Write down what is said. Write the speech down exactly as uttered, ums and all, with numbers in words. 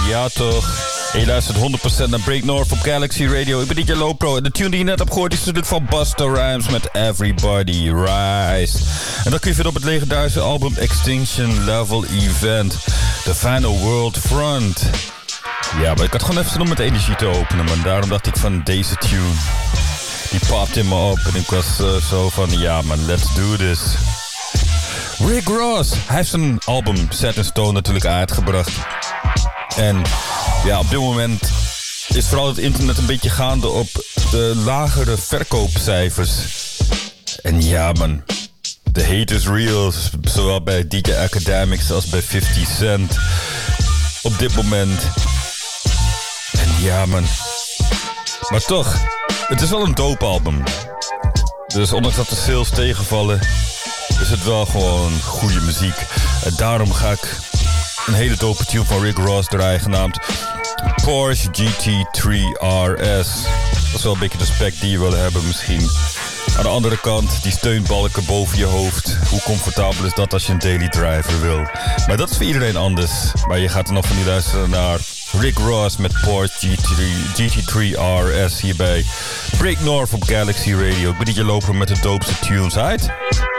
Ja toch. En je luistert honderd procent naar Break North op Galaxy Radio. Ik ben D J Lopro en de tune die je net hebt gehoord is natuurlijk van Busta Rhymes met Everybody Rise. En dat kun je vinden op het legendarische album Extinction Level Event. The Final World Front. Ja, maar ik had gewoon even zin om met energie te openen. Maar daarom dacht ik van deze tune. Die popt in me op en ik was uh, zo van ja man, let's do this. Rick Ross, hij heeft zijn album Set in Stone natuurlijk uitgebracht. En ja, op dit moment is vooral het internet een beetje gaande op de lagere verkoopcijfers. En ja man, de hate is real, zowel bij D J Academics als bij fifty cent. Op dit moment. En ja man, maar toch, het is wel een dope album. Dus ondanks dat de sales tegenvallen, is het wel gewoon goede muziek. En daarom ga ik een hele dope tune van Rick Ross draaien, genaamd Porsche G T drie R S. Dat is wel een beetje de spec die je wil hebben misschien. Aan de andere kant, die steunbalken boven je hoofd. Hoe comfortabel is dat als je een daily driver wil? Maar dat is voor iedereen anders. Maar je gaat er nog van die luisteren naar Rick Ross met Porsche G T drie R S hier bij Break North op Galaxy Radio. Ik ben D J Loper met de doopste tunes uit.